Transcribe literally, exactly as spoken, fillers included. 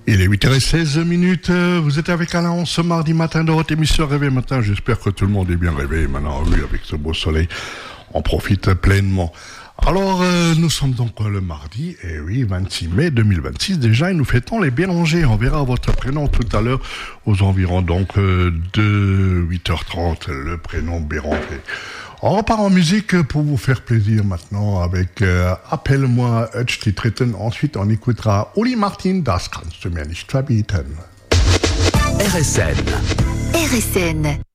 Il est huit heures seize minutes, vous êtes avec Alain ce mardi matin de votre émission Réveil Matin. J'espère que tout le monde est bien réveillé maintenant, oui, avec ce beau soleil, on profite pleinement. Alors, euh, nous sommes donc le mardi, et oui, vingt-six mai deux mille vingt-six déjà, et nous fêtons les Bérangers. On verra votre prénom tout à l'heure, aux environs donc euh, de huit heures trente, le prénom Béranger. On repart en musique pour vous faire plaisir maintenant avec euh, Appelle-moi Hutch Tritten. Ensuite, on écoutera Uli Martin, Das kannst du mir nicht verbieten. R S N. R S N.